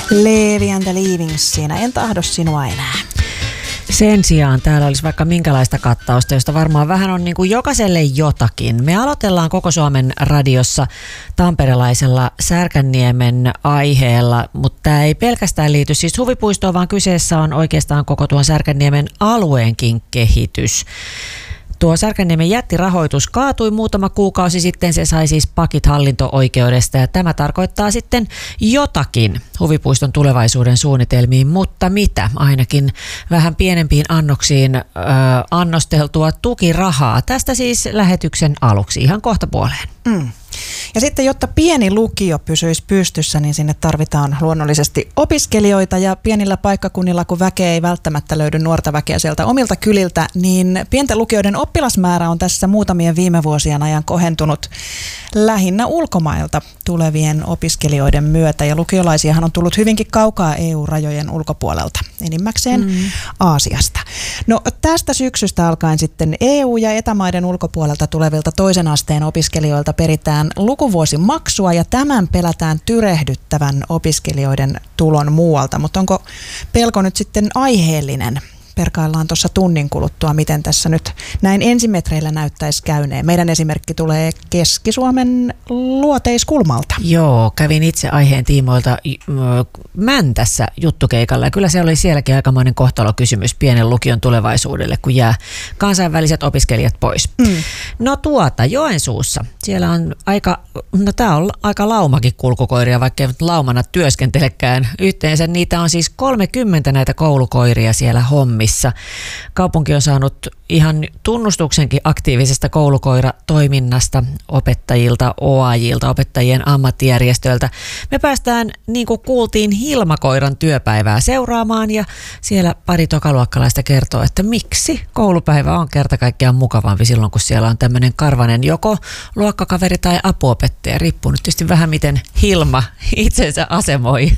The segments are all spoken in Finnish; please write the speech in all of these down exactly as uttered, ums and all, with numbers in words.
Leevi and the Leavings siinä En tahdo sinua enää. Sen sijaan täällä olisi vaikka minkälaista kattausta, josta varmaan vähän on niin kuin jokaiselle jotakin. Me aloitellaan Koko Suomen radiossa tamperelaisella Särkänniemen aiheella, mutta tämä ei pelkästään liity siis huvipuistoon, vaan kyseessä on oikeastaan koko tuon Särkänniemen alueenkin kehitys. Tuo Särkänniemen jättirahoitus kaatui muutama kuukausi sitten, se sai siis pakit hallinto-oikeudesta ja tämä tarkoittaa sitten jotakin huvipuiston tulevaisuuden suunnitelmiin, mutta mitä? Ainakin vähän pienempiin annoksiin ö, annosteltua tukirahaa. Tästä siis lähetyksen aluksi ihan kohta puoleen. Mm. Ja sitten, jotta pieni lukio pysyisi pystyssä, niin sinne tarvitaan luonnollisesti opiskelijoita ja pienillä paikkakunnilla, kun väkeä ei välttämättä löydy nuorta väkeä sieltä omilta kyliltä, niin pienten lukioiden oppilasmäärä on tässä muutamien viime vuosien ajan kohentunut lähinnä ulkomailta tulevien opiskelijoiden myötä. Ja lukiolaisiahan on tullut hyvinkin kaukaa E U-rajojen ulkopuolelta, enimmäkseen mm. Aasiasta. No tästä syksystä alkaen sitten E U- ja etämaiden ulkopuolelta tulevilta toisen asteen opiskelijoilta peritään lukuvuosimaksua ja tämän pelätään tyrehdyttävän opiskelijoiden tulon muualta, mutta onko pelko nyt sitten aiheellinen? Perkaillaan tuossa tunnin kuluttua, miten tässä nyt näin ensimetreillä näyttäisi käyneen. Meidän esimerkki tulee Keski-Suomen Luoteiskulmalta. Joo, kävin itse aiheen tiimoilta Mäntässä juttukeikalla ja kyllä se oli sielläkin aikamoinen kohtalokysymys pienen lukion tulevaisuudelle, kun jää kansainväliset opiskelijat pois. Mm. No tuota, Joensuussa, siellä on aika, no tää on aika laumakin kulkukoiria, vaikka ei laumana työskentelekään. Yhteensä niitä on siis kolmekymmentä näitä koulukoiria siellä hommissa. Kaupunki on saanut ihan tunnustuksenkin aktiivisesta koulukoiratoiminnasta opettajilta, O A J:lta, opettajien ammattijärjestöiltä. Me päästään, niin kuin kuultiin, Hilmakoiran työpäivää seuraamaan ja siellä pari tokaluokkalaista kertoo, että miksi koulupäivä on kerta kaikkiaan mukavampi silloin, kun siellä on tämmöinen karvanen joko luokkakaveri tai apuopettaja. Riippuu nyt tietysti vähän, miten Hilma itsensä asemoi.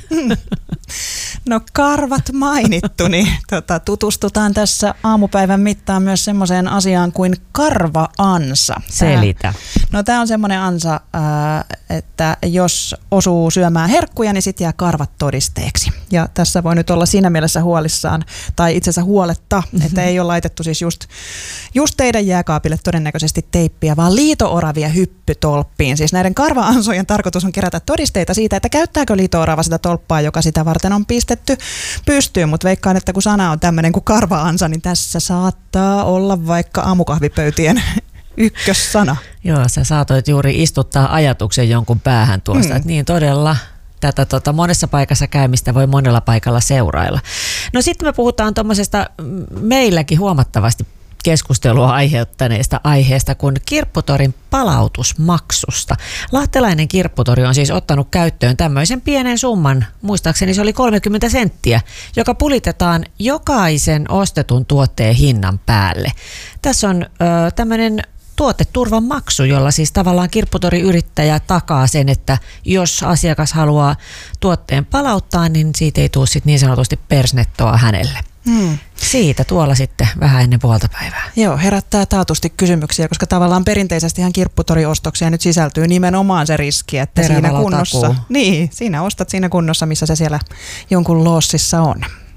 No karvat mainittu, niin tota, tutustutaan tässä aamupäivän mittaan myös semmoiseen asiaan kuin karva-ansa. Selitä. No tämä on semmoinen ansa, että jos osuu syömään herkkuja, niin sitten jää karvat todisteeksi. Ja tässä voi nyt olla siinä mielessä huolissaan, tai itse asiassa huoletta, että ei ole laitettu siis just, just teidän jääkaapille todennäköisesti teippiä, vaan liito-oravia hyppytolppiin. Siis näiden karva-ansojen tarkoitus on kerätä todisteita siitä, että käyttääkö liito-orava sitä tolppaa, joka sitä varten on pistetty pystyyn, mutta veikkaan, että kun sana on tämmöinen kuin karva-ansa, niin tässä saattaa olla vaikka aamukahvipöytien ykkössana. Joo, sä saatoit juuri istuttaa ajatuksen jonkun päähän tuosta, mm. että niin todella tätä tota, monessa paikassa käymistä voi monella paikalla seurailla. No sitten me puhutaan tuommoisesta meilläkin huomattavasti keskustelua aiheuttaneesta aiheesta kuin Kirpputorin palautusmaksusta. Lahtelainen Kirpputori on siis ottanut käyttöön tämmöisen pienen summan, muistaakseni se oli kolmekymmentä senttiä, joka pulitetaan jokaisen ostetun tuotteen hinnan päälle. Tässä on ö, tämmöinen tuoteturvan maksu, jolla siis tavallaan Kirpputori-yrittäjä takaa sen, että jos asiakas haluaa tuotteen palauttaa, niin siitä ei tule sit niin sanotusti persnettoa hänelle. Hmm. Siitä tuolla sitten vähän ennen puolta päivää. Joo, herättää taatusti kysymyksiä, koska tavallaan perinteisesti ihan Kirpputori-ostoksia nyt sisältyy nimenomaan se riski, että siinä kunnossa, niin, siinä ostat siinä kunnossa, missä se siellä jonkun loossissa on.